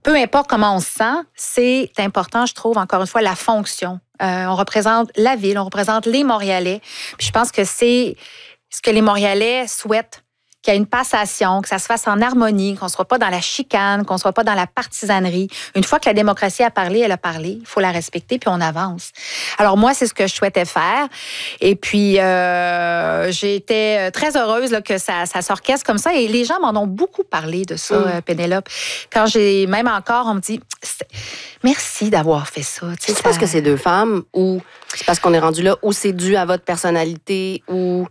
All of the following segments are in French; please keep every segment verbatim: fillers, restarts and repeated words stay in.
peu importe comment on se sent, c'est important, je trouve, encore une fois, la fonction. Euh, on représente la ville, on représente les Montréalais. Puis je pense que c'est ce que les Montréalais souhaitent, qu'il y ait une passation, que ça se fasse en harmonie, qu'on ne soit pas dans la chicane, qu'on ne soit pas dans la partisanerie. Une fois que la démocratie a parlé, elle a parlé. Il faut la respecter, puis on avance. Alors moi, c'est ce que je souhaitais faire. Et puis, euh, j'ai été très heureuse là, que ça, ça s'orchestre comme ça. Et les gens m'en ont beaucoup parlé de ça, mmh. Pénélope. Quand j'ai, même encore, on me dit, merci d'avoir fait ça. Tu sais, c'est ça... parce que c'est deux femmes ou c'est parce qu'on est rendu là, ou c'est dû à votre personnalité ou...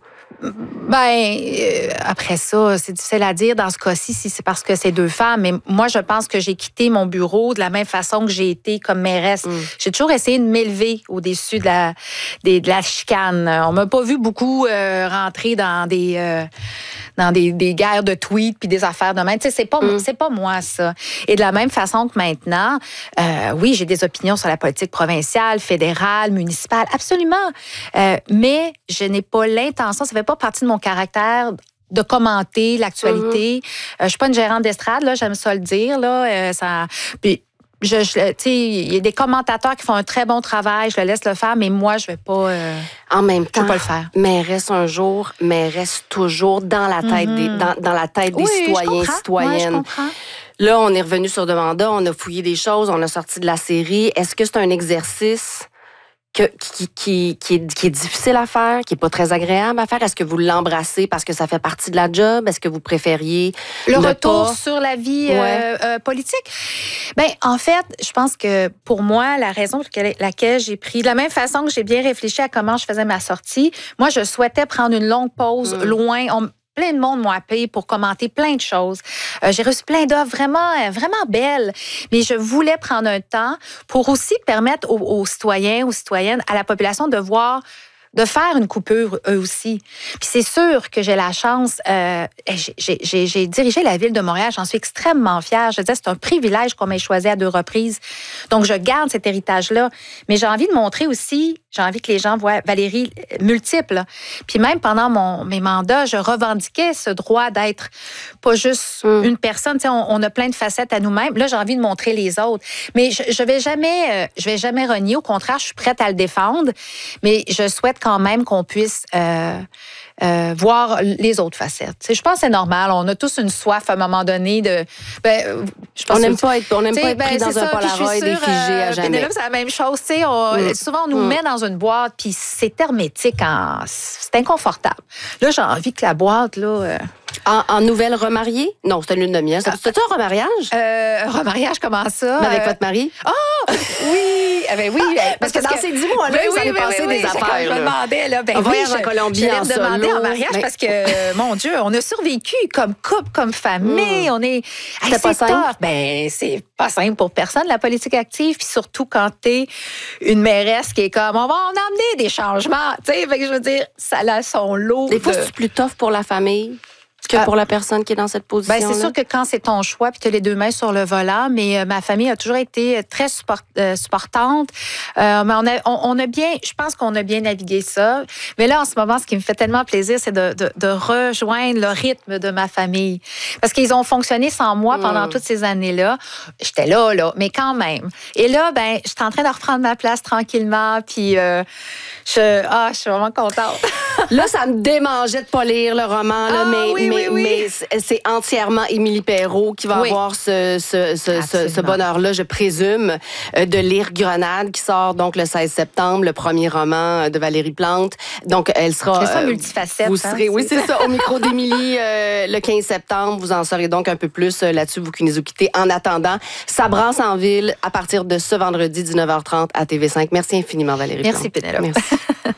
Ben, euh, après ça, c'est difficile à dire dans ce cas-ci si c'est parce que c'est deux femmes. Mais moi, je pense que j'ai quitté mon bureau de la même façon que j'ai été comme mairesse. Mm. J'ai toujours essayé de m'élever au-dessus de la, des, de la chicane. On m'a pas vu beaucoup euh, rentrer dans des... Euh, dans des, des guerres de tweets puis des affaires de même. Tu sais, c'est pas, mm. c'est pas moi, ça. Et de la même façon que maintenant, euh, oui, j'ai des opinions sur la politique provinciale, fédérale, municipale, absolument. Euh, mais je n'ai pas l'intention, ça fait pas partie de mon caractère de commenter l'actualité. Mm-hmm. Euh, je suis pas une gérante d'estrade, là, j'aime ça le dire, là. Euh, ça... Puis, Je, je, tu sais, il y a des commentateurs qui font un très bon travail, je le laisse le faire, mais moi, je vais pas. Euh, en même temps, je vais pas le faire. Mais reste un jour, mais reste toujours dans la tête mm-hmm. des, dans, dans la tête des oui, citoyens, je citoyennes. Ouais, je comprends. Là, on est revenu sur demanda, on a fouillé des choses, on a sorti de la série. Est-ce que c'est un exercice que, qui, qui, qui, est, qui est difficile à faire, qui est pas très agréable à faire? Est-ce que vous l'embrassez parce que ça fait partie de la job? Est-ce que vous préfériez le retour pas? sur la vie ouais. euh, euh, politique? Ben, en fait, je pense que pour moi, la raison pour laquelle j'ai pris, de la même façon que j'ai bien réfléchi à comment je faisais ma sortie, moi, je souhaitais prendre une longue pause mmh. loin. On, Plein de monde m'ont appelé pour commenter plein de choses. Euh, j'ai reçu plein d'offres vraiment, vraiment belles. Mais je voulais prendre un temps pour aussi permettre aux, aux citoyens, aux citoyennes, à la population de voir, de faire une coupure eux aussi. Puis c'est sûr que j'ai la chance, euh, j'ai, j'ai, j'ai dirigé la ville de Montréal, j'en suis extrêmement fière. Je disais, c'est un privilège qu'on m'ait choisi à deux reprises. Donc, je garde cet héritage-là. Mais j'ai envie de montrer aussi, j'ai envie que les gens voient Valérie multiple. Puis même pendant mon, mes mandats, je revendiquais ce droit d'être pas juste mm. une personne. Tu sais, on, on a plein de facettes à nous-mêmes. Là, j'ai envie de montrer les autres. Mais je, je vais jamais, euh, je vais jamais renier. Au contraire, je suis prête à le défendre. Mais je souhaite quand même qu'on puisse euh, euh, voir les autres facettes. T'sais, je pense que c'est normal. On a tous une soif à un moment donné de... Ben, je pense on n'aime pas être, on aime pas être pris ben, dans un Polaroid et figé à jamais. Pénélope, c'est la même chose. On, mm. Souvent, on nous mm. met dans une boîte, puis c'est hermétique. En, c'est inconfortable. Là, j'ai envie que la boîte... là. Euh, En, en nouvelle remariée? Non, c'était une lune de miel. C'était un remariage? Euh, un remariage, comment ça? Mais avec euh... votre mari? Oh! Oui! Ah, ben oui! Parce, parce que, que dans ces dix mois-là, oui, vous allez oui, passer oui, des oui, affaires. Je me demandais, là. Ben un oui, voyage je, en Colombie en solo. demander en mariage mais... parce que, mon Dieu, on a survécu comme couple, comme famille. Mm. On est... C'était hey, pas simple? Tough. Ben, c'est pas simple pour personne, la politique active. Puis surtout quand t'es une mairesse qui est comme, on va en amener des changements. Tu sais, fait que je veux dire, ça a son lot. Des fois, de... c'est plus tough pour la famille que pour la personne qui est dans cette position. Ben, c'est sûr que quand c'est ton choix, puis tu as les deux mains sur le volant, mais euh, ma famille a toujours été très support, euh, supportante. Euh, mais on a, on, on a bien, je pense qu'on a bien navigué ça. Mais là, en ce moment, ce qui me fait tellement plaisir, c'est de, de, de rejoindre le rythme de ma famille. Parce qu'ils ont fonctionné sans moi pendant mmh. toutes ces années-là. J'étais là, là, mais quand même. Et là, ben, je suis en train de reprendre ma place tranquillement, puis euh, je, ah, je suis vraiment contente. Là, ça me démangeait de pas lire le roman, là, ah, mais, oui, mais, oui, mais oui. c'est entièrement Émilie Perrault qui va oui. avoir ce, ce, ce, ce, ce bonheur-là, je présume, de lire Grenade, qui sort donc le seize septembre, le premier roman de Valérie Plante. Donc, elle sera... C'est ça, multifacette. Vous serez, hein, oui, c'est ça, au micro d'Émilie euh, le quinze septembre. Vous en saurez donc un peu plus là-dessus, vous qui nous quittez. En attendant, ça brasse en ville à partir de ce vendredi dix-neuf heures trente à T V cinq. Merci infiniment, Valérie Merci, Plante. Pénélope. Merci.